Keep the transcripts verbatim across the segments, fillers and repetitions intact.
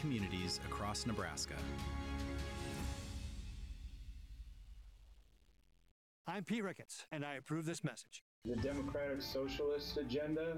communities across Nebraska. I'm Pete Ricketts, and I approve this message. The Democratic Socialist agenda,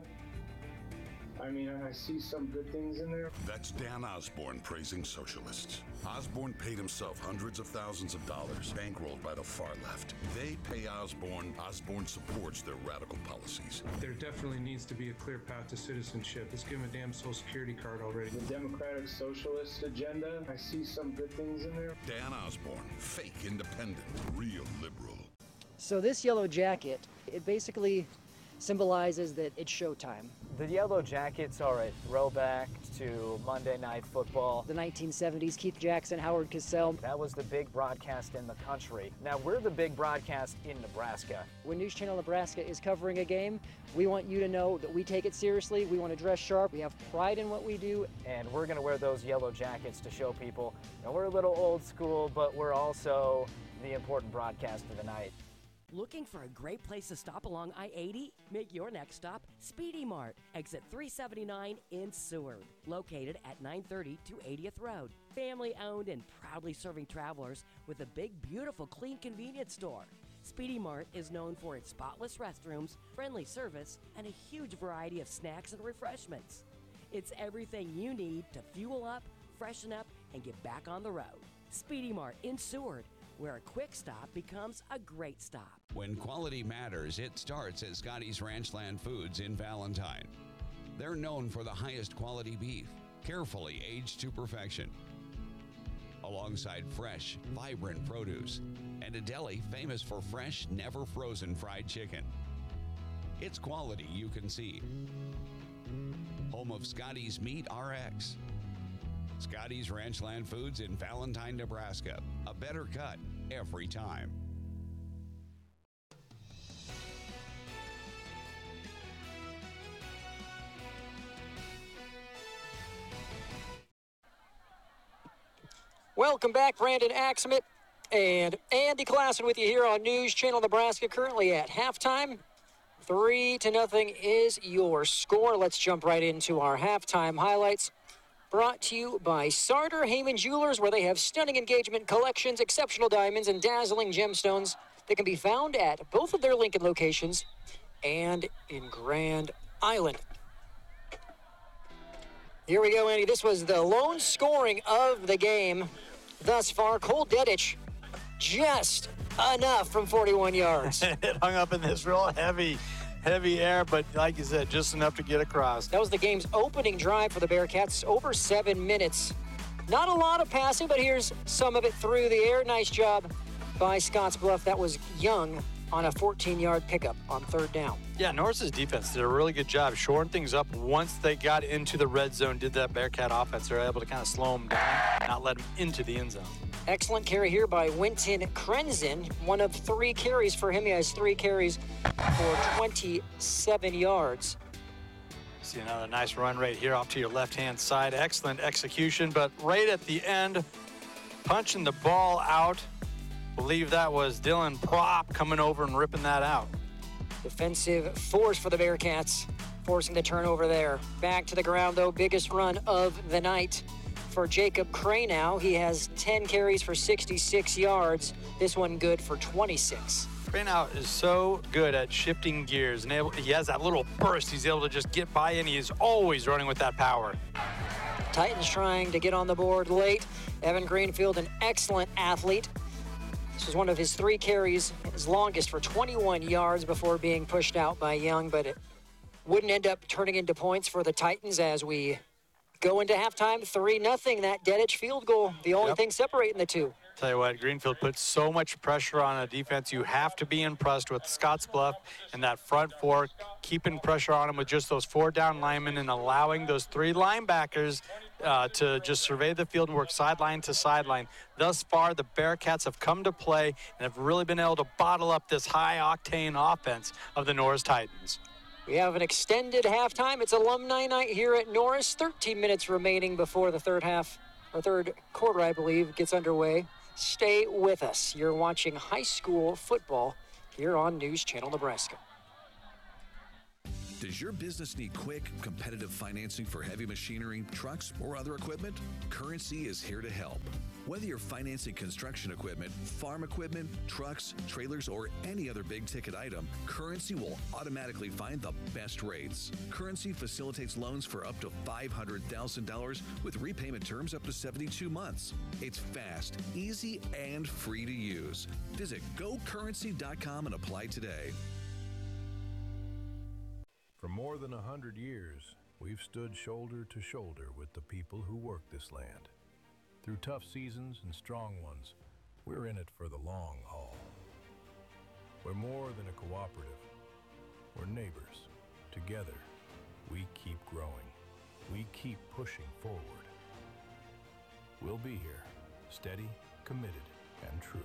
I mean, I see some good things in there. That's Dan Osborne praising socialists. Osborne paid himself hundreds of thousands of dollars, bankrolled by the far left. They pay Osborne. Osborne supports their radical policies. There definitely needs to be a clear path to citizenship. Let's give them a damn social security card already. The Democratic Socialist agenda, I see some good things in there. Dan Osborne, fake independent, real liberal. So this yellow jacket, it basically symbolizes that it's showtime. The Yellow Jackets are a throwback to Monday Night Football. The nineteen seventies, Keith Jackson, Howard Cosell. That was the big broadcast in the country. Now we're the big broadcast in Nebraska. When News Channel Nebraska is covering a game, we want you to know that we take it seriously. We want to dress sharp. We have pride in what we do. And we're going to wear those yellow jackets to show people, you know, we're a little old school, but we're also the important broadcast of the night. Looking for a great place to stop along I eighty? Make your next stop Speedy Mart, exit three seventy-nine in Seward, located at nine thirty to eightieth Road. Family owned and proudly serving travelers with a big, beautiful, clean convenience store. Speedy Mart is known for its spotless restrooms, friendly service, and a huge variety of snacks and refreshments. It's everything you need to fuel up, freshen up, and get back on the road. Speedy Mart in Seward, where a quick stop becomes a great stop. When quality matters, it starts at Scotty's Ranchland Foods in Valentine. They're known for the highest quality beef, carefully aged to perfection, alongside fresh, vibrant produce, and a deli famous for fresh, never frozen fried chicken. It's quality you can see. Home of Scotty's Meat R X. Scotty's Ranchland Foods in Valentine, Nebraska. A better cut every time. Welcome back, Brandon Axmit and Andy Klassen with you here on News Channel Nebraska. Currently at halftime, three to nothing is your score. Let's jump right into our halftime highlights. Brought to you by Sartor Heyman Jewelers, where they have stunning engagement collections, exceptional diamonds, and dazzling gemstones that can be found at both of their Lincoln locations and in Grand Island. Here we go, Andy. This was the lone scoring of the game thus far. Cole Dedich, just enough from forty-one yards. It hung up in this real heavy Heavy air, but like you said, just enough to get across. That was the game's opening drive for the Bearcats, over seven minutes. Not a lot of passing, but here's some of it through the air. Nice job by Scottsbluff. That was Young on a fourteen-yard pickup on third down. Yeah, Norris's defense did a really good job shoring things up. Once they got into the red zone, did that Bearcat offense, they were able to kind of slow them down, not let them into the end zone. Excellent carry here by Winton Krenzen. One of three carries for him. He has three carries for twenty-seven yards. See another nice run right here off to your left-hand side. Excellent execution, but right at the end, punching the ball out. Believe that was Dylan Prop coming over and ripping that out. Defensive force for the Bearcats, forcing the turnover there. Back to the ground, though. Biggest run of the night for Jacob Cranow. He has ten carries for sixty-six yards. This one good for twenty-six. Cranow is so good at shifting gears, and able, he has that little burst. He's able to just get by, and he is always running with that power. Titans trying to get on the board late. Evan Greenfield, an excellent athlete. This was one of his three carries, his longest for twenty-one yards before being pushed out by Young, but it wouldn't end up turning into points for the Titans as we go into halftime. three nothing. That Dedich field goal, the only Yep. thing separating the two. Tell you what, Greenfield puts so much pressure on a defense. You have to be impressed with Scottsbluff and that front four, keeping pressure on them with just those four down linemen and allowing those three linebackers uh, to just survey the field and work sideline to sideline. Thus far, the Bearcats have come to play and have really been able to bottle up this high-octane offense of the Norris Titans. We have an extended halftime. It's alumni night here at Norris. thirteen minutes remaining before the third half, or third quarter, I believe, gets underway. Stay with us. You're watching high school football here on News Channel Nebraska. Does your business need quick, competitive financing for heavy machinery, trucks, or other equipment? Currency is here to help. Whether you're financing construction equipment, farm equipment, trucks, trailers, or any other big-ticket item, Currency will automatically find the best rates. Currency facilitates loans for up to five hundred thousand dollars with repayment terms up to seventy-two months. It's fast, easy, and free to use. Visit go currency dot com and apply today. For more than a hundred years, we've stood shoulder to shoulder with the people who work this land. Through tough seasons and strong ones, we're in it for the long haul. We're more than a cooperative. We're neighbors. Together, we keep growing. We keep pushing forward. We'll be here, steady, committed, and true.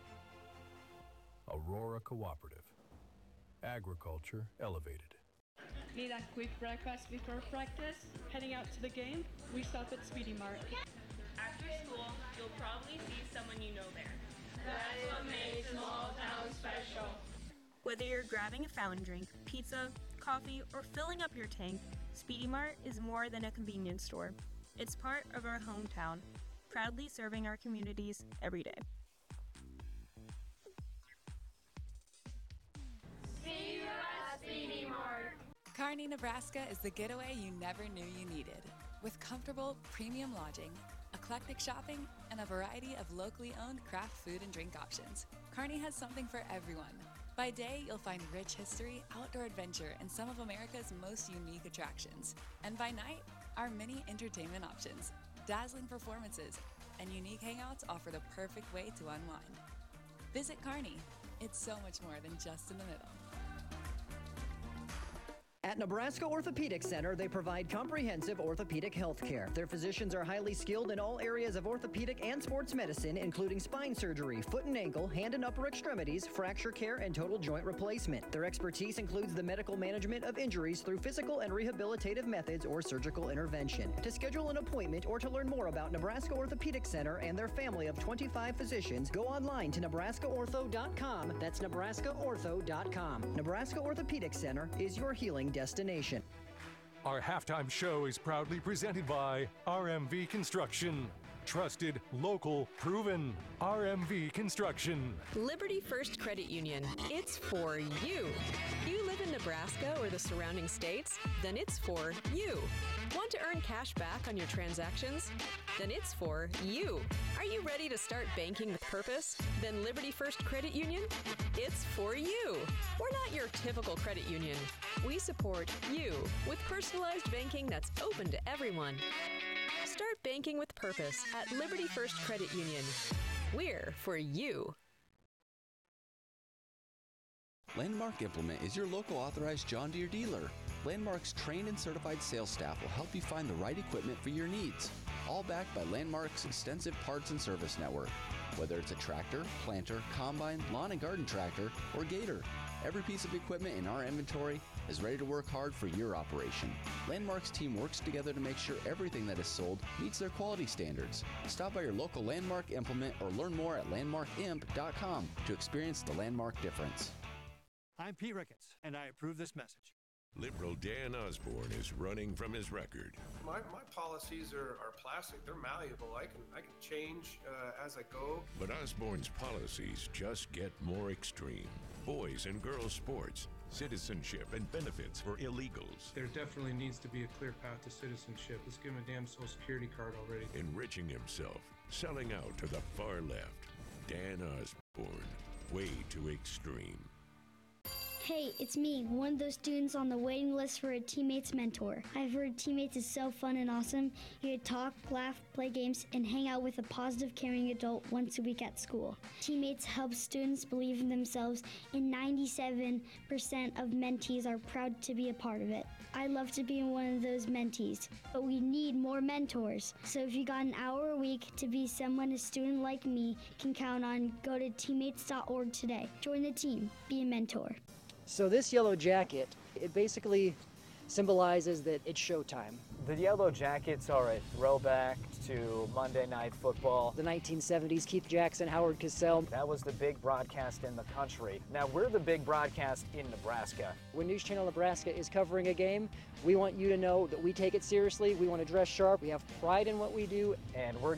Aurora Cooperative. Agriculture elevated. Need a quick breakfast before practice? Heading out to the game? We stop at Speedy Mart. After school, you'll probably see someone you know there. That's what makes small town special. Whether you're grabbing a fountain drink, pizza, coffee, or filling up your tank, Speedy Mart is more than a convenience store. It's part of our hometown, proudly serving our communities every day. See you at Speedy Mart. Kearney, Nebraska is the getaway you never knew you needed. With comfortable, premium lodging, eclectic shopping, and a variety of locally owned craft food and drink options, Kearney has something for everyone. By day, you'll find rich history, outdoor adventure, and some of America's most unique attractions. And by night, our many entertainment options, dazzling performances, and unique hangouts offer the perfect way to unwind. Visit Kearney. It's so much more than just in the middle. At Nebraska Orthopedic Center, they provide comprehensive orthopedic health care. Their physicians are highly skilled in all areas of orthopedic and sports medicine, including spine surgery, foot and ankle, hand and upper extremities, fracture care, and total joint replacement. Their expertise includes the medical management of injuries through physical and rehabilitative methods or surgical intervention. To schedule an appointment or to learn more about Nebraska Orthopedic Center and their family of twenty-five physicians, go online to nebraska ortho dot com. That's nebraska ortho dot com. Nebraska Orthopedic Center is your healing destination. Our halftime show is proudly presented by R M V Construction. Trusted, local, proven. R M V Construction. Liberty First Credit Union. It's for you. You live in Nebraska or the surrounding states? Then it's for you. Want to earn cash back on your transactions? Then it's for you. Are you ready to start banking with purpose? Then Liberty First Credit Union? It's for you. We're not your typical credit union. We support you with personalized banking that's open to everyone. Start banking with purpose at Liberty First Credit Union. We're for you. Landmark Implement is your local authorized John Deere dealer. Landmark's trained and certified sales staff will help you find the right equipment for your needs. All backed by Landmark's extensive parts and service network. Whether it's a tractor, planter, combine, lawn and garden tractor, or gator, every piece of equipment in our inventory is ready to work hard for your operation. Landmark's team works together to make sure everything that is sold meets their quality standards. Stop by your local Landmark Implement or learn more at landmark imp dot com to experience the Landmark difference. I'm Pete Ricketts, and I approve this message. Liberal Dan Osborne is running from his record. My, my policies are, are plastic. They're malleable. I can I can change uh, as I go. But Osborne's policies just get more extreme. Boys and girls sports, citizenship and benefits for illegals. There definitely needs to be a clear path to citizenship. Let's give him a damn social security card already. Enriching himself, selling out to the far left. Dan Osborne, way too extreme. Hey, it's me, one of those students on the waiting list for a Teammates mentor. I've heard Teammates is so fun and awesome. You get to talk, laugh, play games, and hang out with a positive, caring adult once a week at school. Teammates helps students believe in themselves, and ninety-seven percent of mentees are proud to be a part of it. I love to be one of those mentees, but we need more mentors. So if you got an hour a week to be someone a student like me can count on, go to teammates dot org today. Join the team. Be a mentor. So this yellow jacket, it basically symbolizes that it's showtime. The Yellow Jackets are a throwback to Monday Night Football. The nineteen seventies, Keith Jackson, Howard Cosell. That was the big broadcast in the country. Now we're the big broadcast in Nebraska. When News Channel Nebraska is covering a game, we want you to know that we take it seriously. We want to dress sharp. We have pride in what we do. And we're